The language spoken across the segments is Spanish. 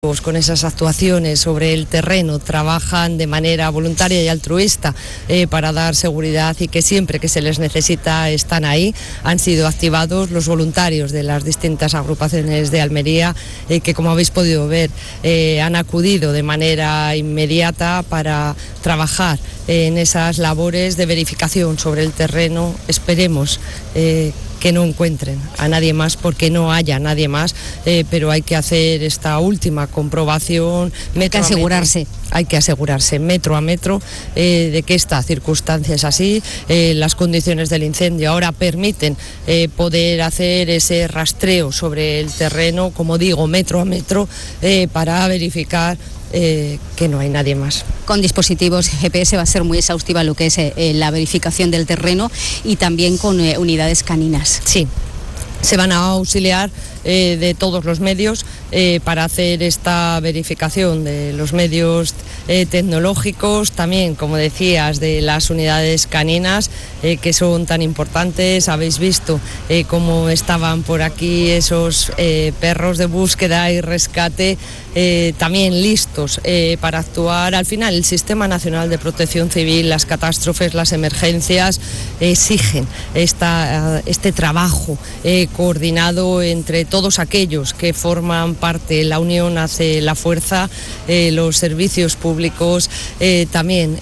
con esas actuaciones sobre el terreno, trabajan de manera voluntaria y altruista para dar seguridad y que siempre que se les necesita están ahí. Han sido activados los voluntarios de las distintas agrupaciones de Almería que, como habéis podido ver, han acudido de manera inmediata para trabajar en esas labores de verificación sobre el terreno. Esperemos que no encuentren a nadie más, porque no haya nadie más, pero hay que hacer esta última comprobación. Hay que asegurarse. Hay que asegurarse metro a metro de que esta circunstancia es así. Las condiciones del incendio ahora permiten poder hacer ese rastreo sobre el terreno, como digo, metro a metro, para verificar que no hay nadie más. Con dispositivos GPS va a ser muy exhaustiva lo que es la verificación del terreno y también con unidades caninas. Sí, se van a auxiliar de todos los medios para hacer esta verificación de los medios tecnológicos, también, como decías, de las unidades caninas que son tan importantes. Habéis visto cómo estaban por aquí esos perros de búsqueda y rescate, también listos para actuar. Al final, el Sistema Nacional de Protección Civil, las catástrofes, las emergencias exigen este trabajo coordinado entre todos aquellos que forman parte. La unión hace la fuerza, los servicios públicos, también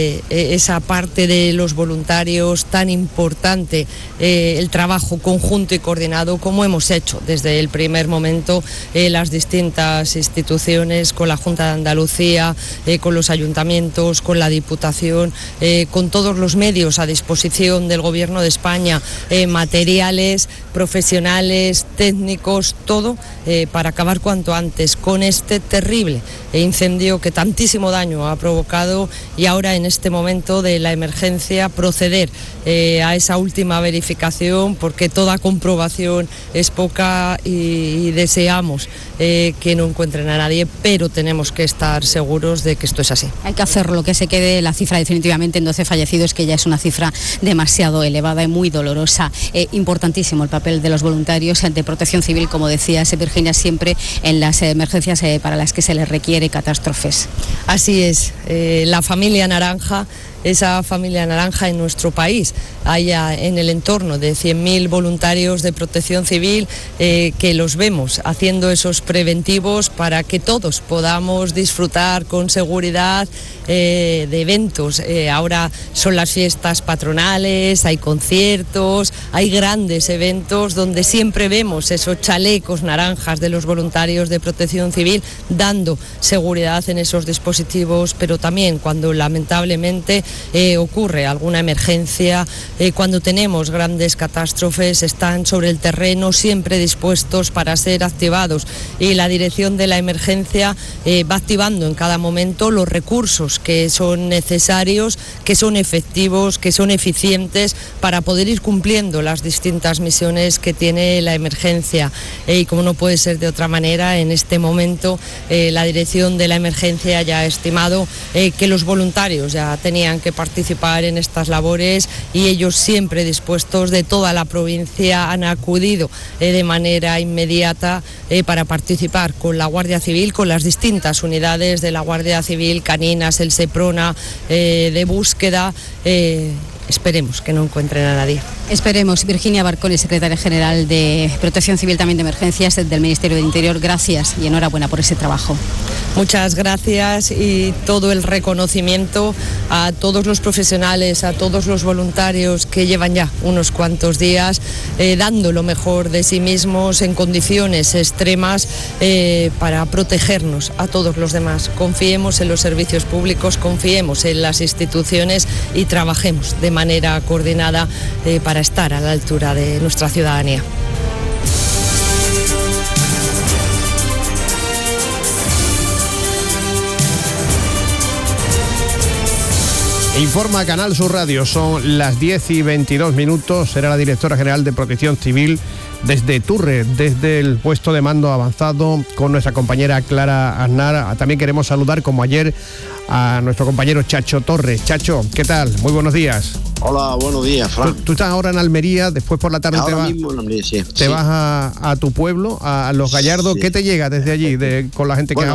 esa parte de los voluntarios tan importante, el trabajo conjunto y coordinado como hemos hecho desde el primer momento las distintas instituciones, con la Junta de Andalucía, con los ayuntamientos, con la Diputación, con todos los medios a disposición del Gobierno de España, materiales, profesionales, técnicos, todo para acabar cuanto antes con este terrible incendio que tantísimo daño ha provocado, y ahora en este momento de la emergencia proceder a esa última verificación, porque toda comprobación es poca y deseamos que no encuentren a nadie, pero tenemos que estar seguros de que esto es así. Hay que hacerlo, que se quede la cifra definitivamente en 12 fallecidos, que ya es una cifra demasiado elevada y muy dolorosa. Importantísimo el papel de los voluntarios de Protección Civil, como decías, Virginia, siempre en las emergencias para las que se les requiere catástrofes. Así es, la familia naranja, esa familia naranja en nuestro país. Hay en el entorno de 100.000 voluntarios de Protección Civil que los vemos haciendo esos preventivos para que todos podamos disfrutar con seguridad de eventos. Ahora son las fiestas patronales, hay conciertos, hay grandes eventos donde siempre vemos esos chalecos naranjas de los voluntarios de Protección Civil dando seguridad en esos dispositivos, pero también cuando lamentablemente ocurre alguna emergencia, cuando tenemos grandes catástrofes, están sobre el terreno siempre dispuestos para ser activados, y la dirección de la emergencia va activando en cada momento los recursos que son necesarios, que son efectivos, que son eficientes para poder ir cumpliendo las distintas misiones que tiene la emergencia. Y como no puede ser de otra manera, en este momento la dirección de la emergencia ya ha estimado que los voluntarios ya tenían que participar en estas labores, y ellos, siempre dispuestos, de toda la provincia han acudido de manera inmediata para participar con la Guardia Civil, con las distintas unidades de la Guardia Civil, caninas, el Seprona, de búsqueda. Esperemos que no encuentren a nadie. Esperemos. Virginia Barcone, secretaria general de Protección Civil, también de Emergencias del Ministerio del Interior, gracias y enhorabuena por ese trabajo. Muchas gracias, y todo el reconocimiento a todos los profesionales, a todos los voluntarios que llevan ya unos cuantos días dando lo mejor de sí mismos en condiciones extremas para protegernos a todos los demás. Confiemos en los servicios públicos, confiemos en las instituciones y trabajemos de manera coordinada para estar a la altura de nuestra ciudadanía. Informa Canal Sur Radio, son las 10:22. Era la directora general de Protección Civil, desde Turre, desde el puesto de mando avanzado, con nuestra compañera Clara Aznar. También queremos saludar, como ayer, a nuestro compañero Chacho Torres. Chacho, ¿qué tal? Muy buenos días. Hola, buenos días, Fran. Tú estás ahora en Almería, después por la tarde mismo en Almería, sí. te vas a tu pueblo, a Los Gallardos. Sí. ¿Qué te llega desde allí con la gente que bueno,